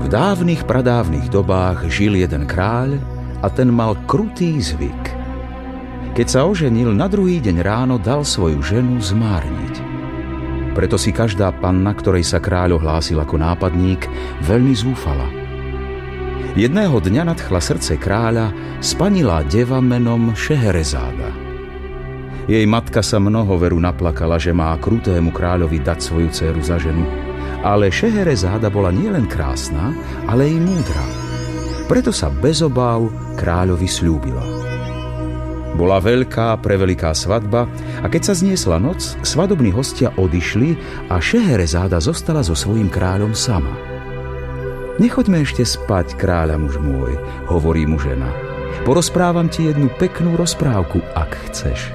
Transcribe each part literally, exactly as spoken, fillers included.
V dávnych pradávnych dobách žil jeden kráľ a ten mal krutý zvyk. Keď sa oženil, na druhý deň ráno dal svoju ženu zmárniť. Preto si každá panna, ktorej sa kráľ ohlásil ako nápadník, veľmi zúfala. Jedného dňa nadchla srdce kráľa spanilá deva menom Šeherezáda. Jej matka sa mnoho veru naplakala, že má krutému kráľovi dať svoju dcéru za ženu. Ale Šeherezáda bola nielen krásna, ale i múdra. Preto sa bez obáv kráľovi sľúbila. Bola veľká, preveliká svadba a keď sa zniesla noc, svadobní hostia odišli a Šeherezáda zostala so svojím kráľom sama. Nechoďme ešte spať, kráľa muž môj, hovorí mu žena. Porozprávam ti jednu peknú rozprávku, ak chceš.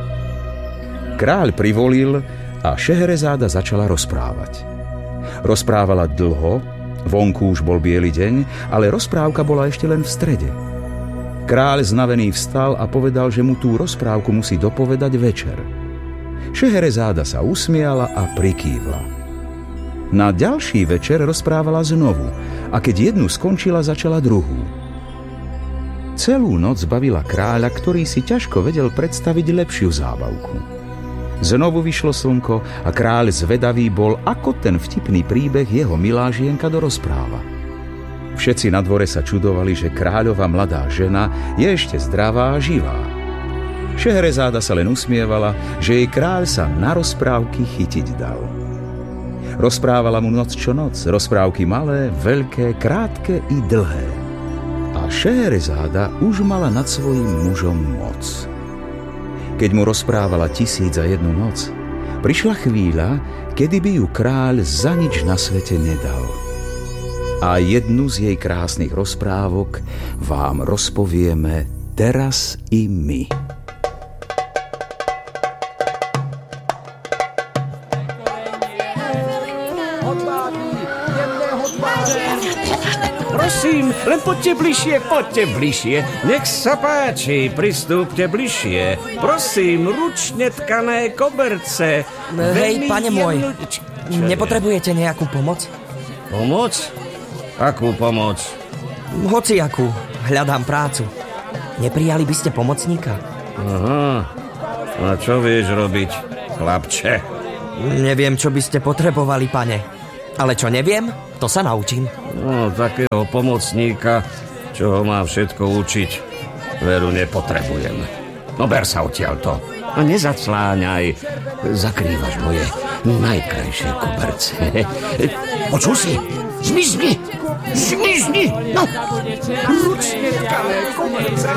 Kráľ privolil a Šeherezáda začala rozprávať. Rozprávala dlho, vonku už bol biely deň, ale rozprávka bola ešte len v strede. Kráľ znavený vstal a povedal, že mu tú rozprávku musí dopovedať večer. Šeherezáda sa usmiala a prikývla. Na ďalší večer rozprávala znovu a keď jednu skončila, začala druhú. Celú noc bavila kráľa, ktorý si ťažko vedel predstaviť lepšiu zábavku. Znovu vyšlo slnko a kráľ zvedavý bol, ako ten vtipný príbeh jeho milá žienka dorozpráva. Všetci na dvore sa čudovali, že kráľova mladá žena je ešte zdravá a živá. Šeherezáda sa len usmievala, že jej kráľ sa na rozprávky chytiť dal. Rozprávala mu noc čo noc, rozprávky malé, veľké, krátke i dlhé. A Šeherezáda už mala nad svojím mužom moc. Keď mu rozprávala tisíc za jednu noc, prišla chvíľa, kedy by ju kráľ za nič na svete nedal. A jednu z jej krásnych rozprávok vám rozpovieme teraz i my. Prosím, len poďte bližšie, poďte bližšie. Nech sa páči, pristúpte bližšie. Prosím, ručne tkané koberce. Hej, pane môj, nepotrebujete nejakú pomoc? Pomoc? Akú pomoc? Hociakú, hľadám prácu. Neprijali by ste pomocníka? Aha, a čo vieš robiť, chlapče? Neviem, čo by ste potrebovali, pane. Ale čo neviem, to sa naučím. No, takého pomocníka, čo ho má všetko učiť, veru nepotrebujem. No ber sa odtiaľto a nezacláňaj. Zakrývaš moje najkrajšie koberce. Počul si? Zmizni! Zmizni! No! Ručne tkané koberce.